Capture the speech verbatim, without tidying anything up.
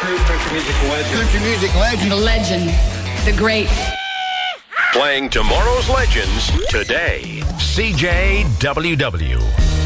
true country music legend. Country music legend. The legend. The great. Playing tomorrow's legends today. C J W W.